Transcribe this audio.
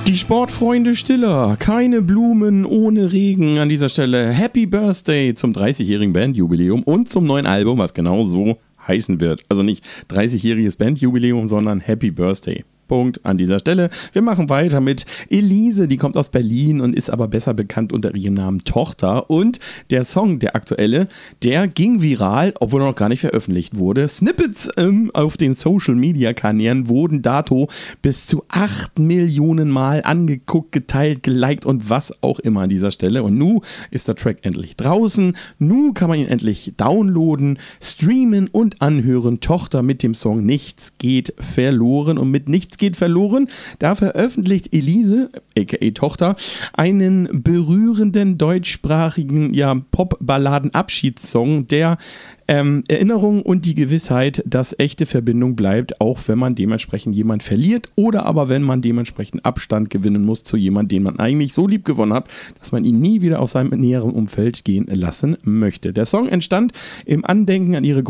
Die Sportfreunde Stiller, keine Blumen ohne Regen. An dieser Stelle Happy Birthday zum 30-jährigen Bandjubiläum und zum neuen Album, was genau so heißen wird. Also nicht 30-jähriges Bandjubiläum, sondern Happy Birthday. Punkt an dieser Stelle. Wir machen weiter mit Elise, die kommt aus Berlin und ist aber besser bekannt unter ihrem Namen Tochter. Und der Song, der aktuelle, der ging viral, obwohl er noch gar nicht veröffentlicht wurde. Snippets auf den Social-Media-Kanälen wurden dato bis zu 8 Millionen Mal angeguckt, geteilt, geliked und was auch immer an dieser Stelle. Und nun ist der Track endlich draußen. Nun kann man ihn endlich downloaden, streamen und anhören. Tochter mit dem Song Nichts geht verloren. Und mit Nichts geht verloren, da veröffentlicht Elise, aka Tochter, einen berührenden deutschsprachigen Pop-Balladen-Abschiedssong, der Erinnerung und die Gewissheit, dass echte Verbindung bleibt, auch wenn man dementsprechend jemand verliert oder aber wenn man dementsprechend Abstand gewinnen muss zu jemandem, den man eigentlich so lieb gewonnen hat, dass man ihn nie wieder aus seinem näheren Umfeld gehen lassen möchte. Der Song entstand im Andenken an ihre